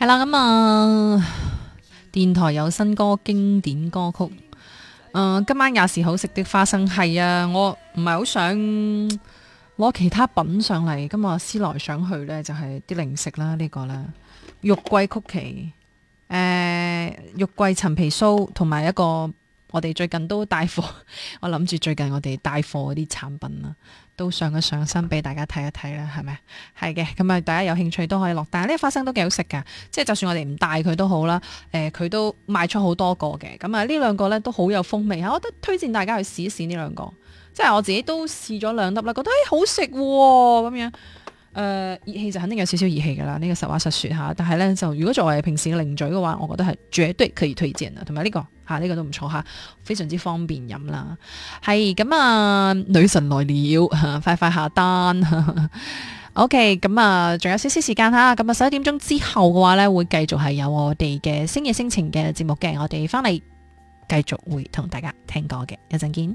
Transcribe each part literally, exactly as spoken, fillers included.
係啦，咁啊，電台有新歌經典歌曲。誒、呃，今晚也是好食的花生，係啊，我唔係好想攞其他品上嚟，今日思來想去呢，就係啲零食啦，呢、這個啦，肉桂曲奇，誒、呃，肉桂陳皮酥，同埋一個我哋最近都帶貨，我諗住最近我哋帶貨嗰啲產品啦，都上一上身俾大家睇一睇啦，係咪？係嘅，咁啊，大家有興趣都可以落單。呢個花生都幾好食噶，即係就算我哋唔帶佢都好啦，誒、呃，佢都賣出好多個嘅。咁啊，呢兩個咧都好有風味，我覺得推薦大家去試一試呢兩個。即係我自己都試咗兩粒啦，覺得誒、欸、好食喎咁樣。誒、呃、熱氣就肯定有少少熱氣㗎啦，呢、這個實話實說嚇。但係咧就如果作為平時嘅零嘴嘅話，我覺得係絕對可以推薦啊。同埋呢個嚇呢、這個都唔錯嚇，非常之方便飲啦。係咁啊，女神來了，快快下單。OK，咁啊，仲有少少時間嚇，咁啊十一點鐘之後嘅話咧，會繼續係有我哋嘅星夜星情嘅節目嘅，我哋翻嚟繼續會同大家聽歌嘅，一陣見。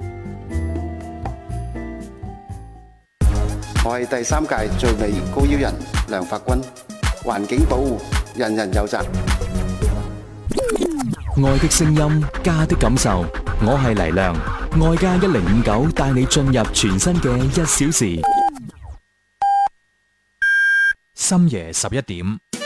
我係第三屆最美高腰人梁發君，環境保護人人有責。 愛的聲音，家的感受，我係黎亮，愛家一零五九帶你進入全新嘅一小時。深夜十一點。